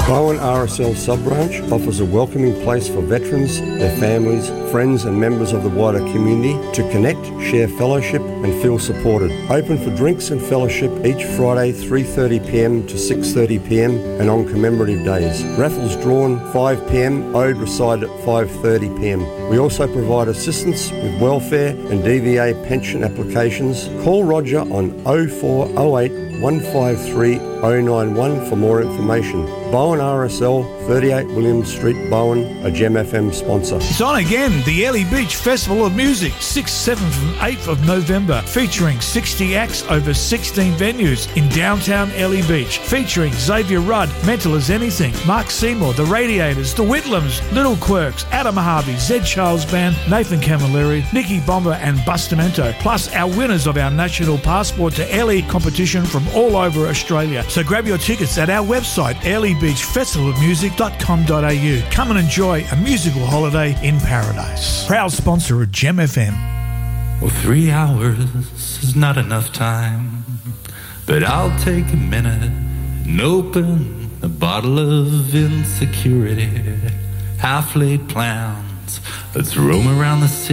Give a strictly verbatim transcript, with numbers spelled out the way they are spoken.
Bowen R S L Sub-Branch offers a welcoming place for veterans, their families, friends and members of the wider community to connect, share fellowship and feel supported. Open for drinks and fellowship each Friday three thirty p m to six thirty p m and on commemorative days. Raffles drawn five p m, ode recited at five thirty p m. We also provide assistance with welfare and D V A pension applications. Call Roger on oh four oh eight, one five three, oh nine one for more information. Bowen R S L, thirty-eight William Street, Bowen, a Gem F M sponsor. It's on again, the Airlie Beach Festival of Music, sixth, seventh and eighth of November, featuring sixty acts over sixteen venues in downtown Airlie Beach, featuring Xavier Rudd, Mental as Anything, Mark Seymour, The Radiators, The Whitlams, Little Quirks, Adam Harvey, Zed Charles Band, Nathan Camilleri, Nicky Bomber and Bustamento, plus our winners of our National Passport to Airlie competition from all over Australia. So grab your tickets at our website, airlie beach festival of music dot com dot a u. Come and enjoy a musical holiday in paradise. Proud sponsor of Gem F M. Well, three hours is not enough time, but I'll take a minute and open a bottle of insecurity. Half-laid plans, let's roam around the city.